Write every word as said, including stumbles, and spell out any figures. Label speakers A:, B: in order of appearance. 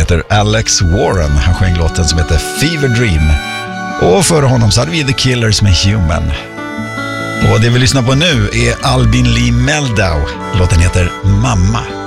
A: heter Alex Warren. Han sjöng låten som heter Fever Dream. Och för honom så hade vi The Killers med Human. Och det vi lyssnar på nu är Albin Lee Meldau. Låten heter Mamma.